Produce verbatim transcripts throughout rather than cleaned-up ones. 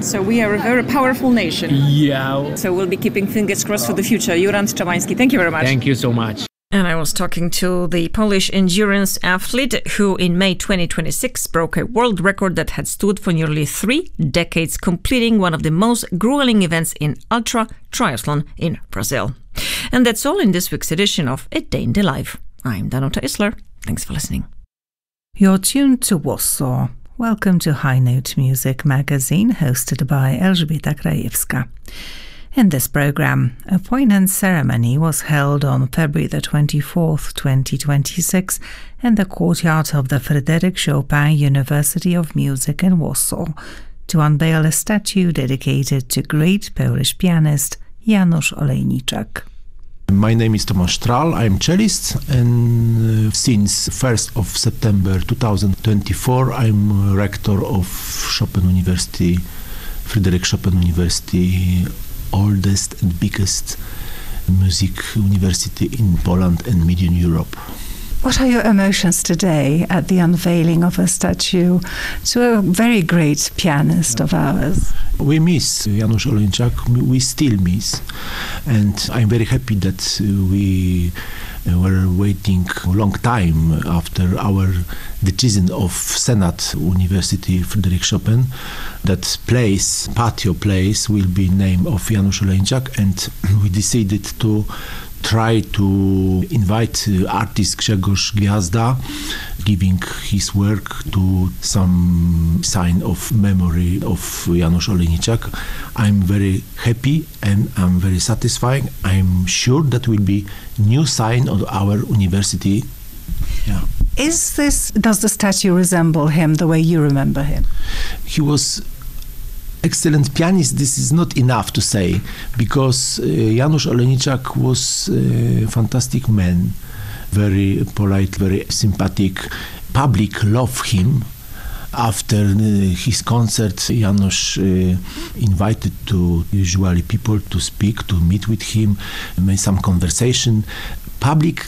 So we are a very powerful nation. Yeah. So we'll be keeping fingers crossed for the future. Jurand Czabański, thank you very much. Thank you so much. And I was talking to the Polish endurance athlete who in May twenty twenty-six broke a world record that had stood for nearly three decades, completing one of the most grueling events in ultra triathlon in Brazil. And that's all in this week's edition of A Day in the Life. I'm Danuta Isler. Thanks for listening. You're tuned to Warsaw. Welcome to High Note Music Magazine, hosted by Elżbieta Krajewska. In this program, a appointment ceremony was held on February the twenty-fourth, twenty twenty-six, in the courtyard of the Fryderyk Chopin University of Music in Warsaw, to unveil a statue dedicated to great Polish pianist Janusz Olejniczak. My name is Tomasz Stral, I'm cellist, and uh, since first of September two thousand twenty-four I'm rector of Chopin University, Fryderyk Chopin University, oldest and biggest music university in Poland and Median Europe. What are your emotions today at the unveiling of a statue to a very great pianist of ours? We miss Janusz Olejniczak, we still miss, and I'm very happy that we were waiting a long time after our decision of Senate University Fryderyk Chopin that place, patio place, will be name of Janusz Olejniczak, and we decided to try to invite uh, artist Grzegorz Gwiazda, giving his work to some sign of memory of Janusz Olejniczak. I'm very happy and I'm very satisfied. I'm sure that will be new sign of our university. Yeah. Is this, does the statue resemble him the way you remember him? He was excellent pianist. This is not enough to say, because uh, Janusz Olejniczak was a fantastic man, very polite, very sympathetic. Public loved him. After uh, his concert, Janusz uh, invited to usually people to speak, to meet with him, make some conversation. Public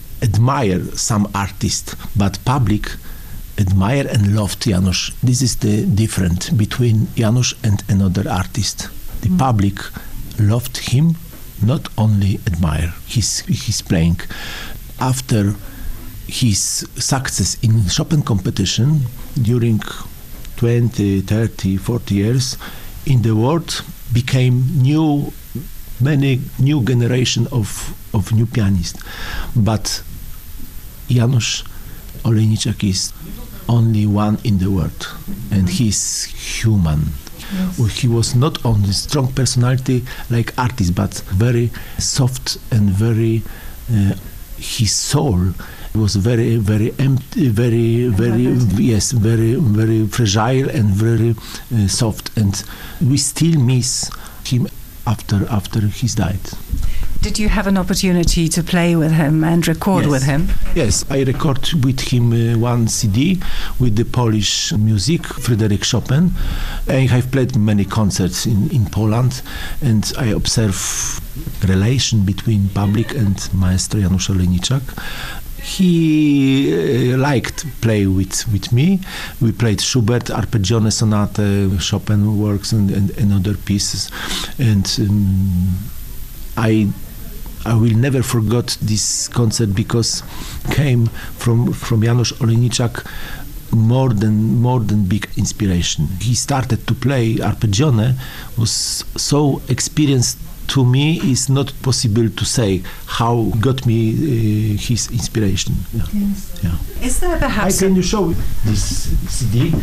admire some artists, but public admire and loved Janusz. This is the difference between Janusz and another artist. The mm. public loved him, not only admire his his playing. After his success in Chopin competition during twenty, thirty, forty years, in the world became new, many new generation of, of new pianists. But Janusz Olejniczak is only one in the world, and he's human. Yes. He was not only strong personality like artist, but very soft and very uh, his soul was very very empty, very very yes, very very fragile and very uh, soft, and we still miss him after after he's died. Did you have an opportunity to play with him and record yes. with him? Yes, I recorded with him uh, one C D with the Polish music, Fryderyk Chopin. I have played many concerts in, in Poland, and I observe relation between public and Maestro Janusz Olejniczak. He uh, liked play with, with me. We played Schubert, Arpeggione Sonata, Chopin works, and, and, and other pieces. And um, I I will never forget this concert, because came from from Janusz Olejniczak more than more than big inspiration. He started to play Arpeggione, was so experienced. To me, it's not possible to say how got me uh, his inspiration. Yeah. Yes. Yeah. Is there perhaps? I can you show this C D?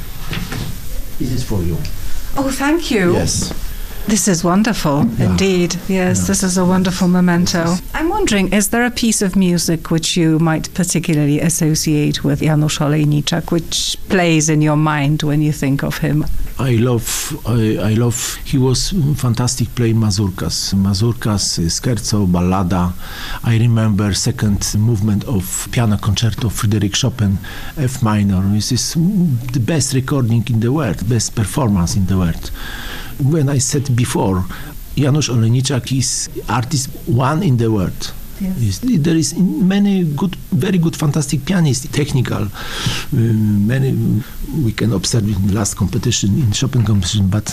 This is for you. Oh, thank you. Yes. This is wonderful, yeah. indeed. Yes, yeah. This is a wonderful memento. I'm wondering, is there a piece of music which you might particularly associate with Janusz Olejniczak, which plays in your mind when you think of him? I love, I, I love, he was fantastic playing mazurkas. Mazurkas, scherzo, ballada. I remember second movement of piano concerto of Fryderyk Chopin, F minor. This is the best recording in the world, best performance in the world. When I said before, Janusz Olejniczak is artist one in the world. Yes. There is many good, very good, fantastic pianists, technical. Uh, many we can observe in the last competition, in Chopin competition, but